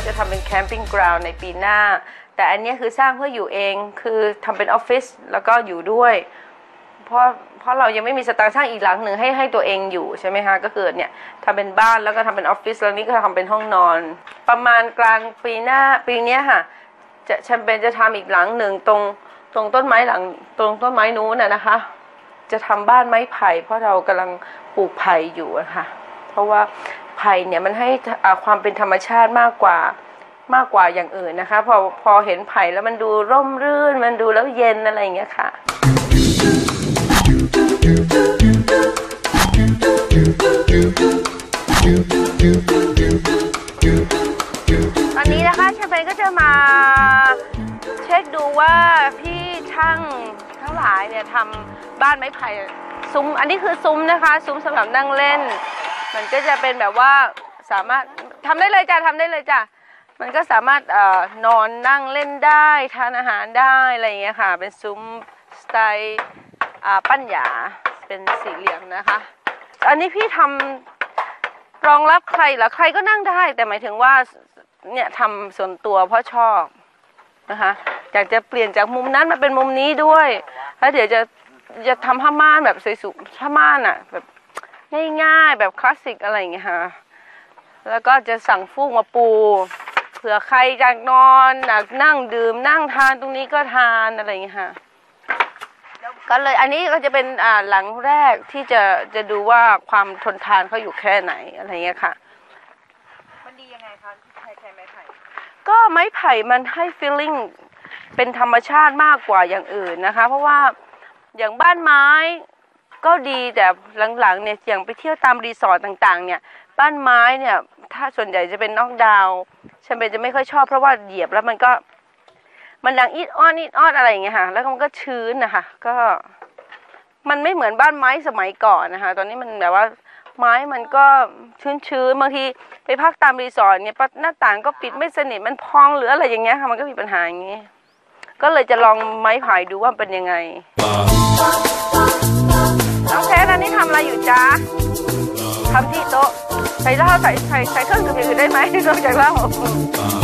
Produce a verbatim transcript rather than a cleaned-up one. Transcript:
จะทำเป็นแคมปิ้งกราวน์ในปีหน้าแต่อันนี้คือสร้างเพื่ออยู่เองคือทำเป็นออฟฟิศแล้วก็อยู่ด้วยเพราะเพราะเรายังไม่มีสตางค์สร้างอีกหลังหนึ่งให้ให้ตัวเองอยู่ใช่ไหมคะก็คือเนี่ยทำเป็นบ้านแล้วก็ทำเป็นออฟฟิศแล้วนี้ก็ทำเป็นห้องนอนประมาณกลางปีหน้าปีนี้ค่ะจะฉันเป็นจะทำอีกหลังหนึ่งตรงตรงต้นไม้หลังตรงต้นไม้นู้นน่ะนะคะจะทำบ้านไม้ไผ่เพราะเรากำลังปลูกไผ่อยู่ค่ะเพราะว่าไผ่เนี่ยมันให้ความเป็นธรรมชาติมากกว่ามากกว่าอย่างอื่นนะคะพอพอเห็นไผ่แล้วมันดูร่มรื่นมันดูแล้วเย็นอะไรอย่างเงี้ยค่ะตอนนี้นะคะแชมเปญก็จะมาเช็คดูว่าพี่ช่างทั้งหลายเนี่ยทำบ้านไม้ไผ่ซุ้มอันนี้คือซุ้มนะคะซุ้มสำหรับนั่งเล่นมันก็จะเป็นแบบว่าสามารถทำได้เลยจ้ะทำได้เลยจ้ะมันก็สามารถเอ่อนอนนั่งเล่นได้ทานอาหารได้อะไรอย่างเงี้ยค่ะเป็นซุ้มสไตล์อ่าปั้นหยาเป็นสี่เหลี่ยมนะคะอันนี้พี่ทำรองรับใครหรือใครก็นั่งได้แต่หมายถึงว่าเนี่ยทำส่วนตัวเพราะชอบนะคะอยากจะเปลี่ยนจากมุมนั้นมาเป็นมุมนี้ด้วยแล้วเดี๋ยวจะจะทำผ้าม่านแบบสวยๆผ้าม่านอ่ะแบบง่ายๆแบบคลาสสิกอะไรอย่างเงี้ยค่ะแล้วก็จะสั่งฟูกมาปูเผื่อใครอยากนอนอยากนั่งดื่มนั่งทานตรงนี้ก็ทานอะไรอย่างเงี้ยค่ะก็เลยอันนี้ก็จะเป็นอ่าหลังแรกที่จะจะดูว่าความทนทานเขาอยู่แค่ไหนอะไรเงี้ยค่ะมันดียังไงคะใช้ใช้ไม้ไผ่ก็ไม้ไผ่มันให้ feeling เป็นธรรมชาติมากกว่าอย่างอื่นนะคะเพราะว่าอย่างบ้านไม้ก็ดีแต่หลังๆเนี่ยอย่างไปเที่ยวตามรีสอร์ทต่างๆเนี่ยบ้านไม้เนี่ยถ้าส่วนใหญ่จะเป็นน็อกดาวน์ฉันเป็นจะไม่ค่อยชอบเพราะว่าเหยียบแล้วมันก็มันดังอีดอ้อนอีดอ้อนอะไรอย่างเงี้ยค่ะแล้วมันก็ชื้นนะคะก็มันไม่เหมือนบ้านไม้สมัยก่อนนะคะตอนนี้มันแบบว่าไม้มันก็ชื้นๆบางทีไปพักตามรีสอร์ทเนี่ยหน้าต่างก็ปิดไม่สนิทมันพองหรืออะไรอย่างเงี้ยค่ะมันก็มีปัญหาอย่างงี้ก็เลยจะลองไม้ไผ่ดูว่าเป็นยังไงน้องแพทอันนี้ทำอะไรอยู่จ๊ะทำที่โต๊ะใส่เหล้าใส่ใส่ใส่เครื่องดื่มอย่างอื่นได้ไหมนอกจากเหล้า